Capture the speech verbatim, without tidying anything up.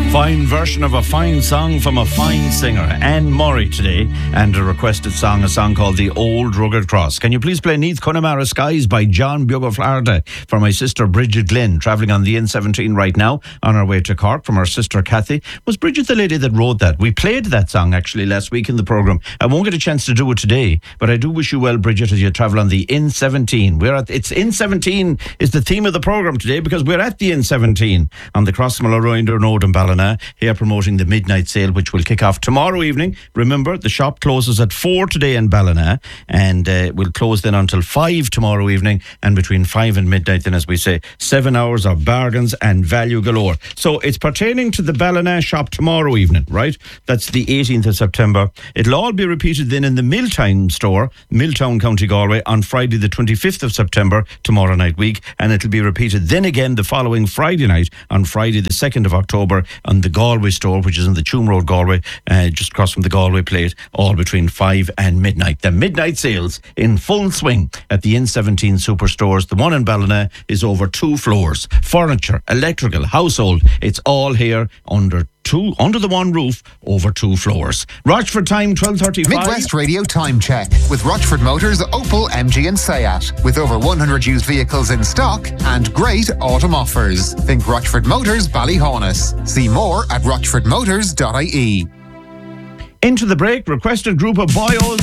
Fine version of a fine song from a fine singer, Anne Murray today, and a requested song, a song called The Old Rugged Cross. Can you please play Neath Connemara Skies by John Bugaflarda for my sister Bridget Glynn, travelling on the N seventeen right now on our way to Cork from her sister Kathy. Was Bridget the lady that wrote that? We played that song actually last week in the programme. I won't get a chance to do it today, but I do wish you well, Bridget, as you travel on the N seventeen. We're at, it's N seventeen is the theme of the programme today because we're at the N seventeen on the Crossmulleroinder Road in Ballina, here promoting the midnight sale, which will kick off tomorrow evening. Remember, the shop closes at four today in Ballina, and uh, will close then until five tomorrow evening, and between five and midnight then, as we say, seven hours of bargains and value galore. So it's pertaining to the Ballina shop tomorrow evening, right? That's the eighteenth of September. It'll all be repeated then in the Milltown store, Milltown, County Galway, on Friday the twenty-fifth of September, tomorrow night week, and it'll be repeated then again the following Friday night, on Friday the second of October, on the Galway store, which is in the Tuam Road, Galway, uh, just across from the Galway plate, all between five and midnight. The midnight sales in full swing at the N seventeen superstores. The one in Ballina is over two floors. Furniture, electrical, household, it's all here under two, under the one roof, over two floors. Rochford time, twelve thirty-five. Midwest Radio Time Check with Rochford Motors, Opel, M G and Seat. With over one hundred used vehicles in stock and great autumn offers. Think Rochford Motors, Ballyhonus. See more at rochford motors dot I E. Into the break, requested group of boyos.